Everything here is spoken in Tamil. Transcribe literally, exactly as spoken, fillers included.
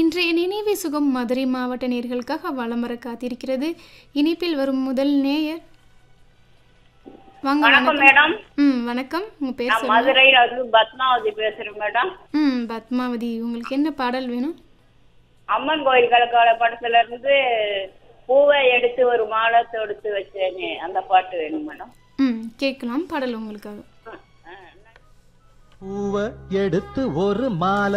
இன்றைய நினைவு சுகம் மதுரை மாவட்ட நேயர்களுக்காக வலம் வர காத்திருக்கிறது. இனிப்பில் வரும் முதல் நேயர் வாங்க. வணக்கம் மேடம். ம் வணக்கம். உங்க பேர் நான் சொல்லுங்க. மதுரையில இருந்து பத்மாவதி பேசுறேன் மேடம். ம் பத்மாவதி, உங்களுக்கு என்ன பாடல் வேணும்? அம்மன் கோயில் கலக்கால படத்துல இருந்து பூவை எடுத்து ஒரு மாலை தொடுத்து வச்சேனே அந்த பாட்டு வேணும் மேடம். ம் கேட்கலாம், பாடல் உங்களுக்காக. பூவை எடுத்து ஒரு மாலை